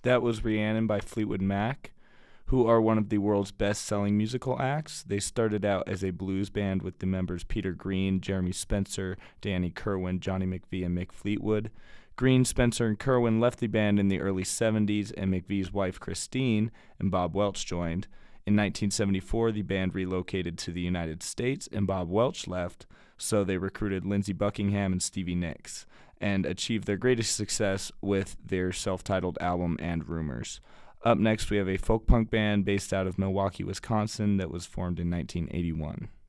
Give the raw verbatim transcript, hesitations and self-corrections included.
That was Rhiannon by Fleetwood Mac, who are one of the world's best-selling musical acts. They started out as a blues band with the members Peter Green, Jeremy Spencer, Danny Kerwin, Johnny McVie, and Mick Fleetwood. Green, Spencer, and Kerwin left the band in the early seventies, and McVie's wife Christine and Bob Welch joined. In nineteen seventy-four, the band relocated to the United States, and Bob Welch left, so they recruited Lindsey Buckingham and Stevie Nicks, and achieved their greatest success with their self-titled album And Rumors. Up next, we have a folk punk band based out of Milwaukee, Wisconsin that was formed in nineteen eighty-one.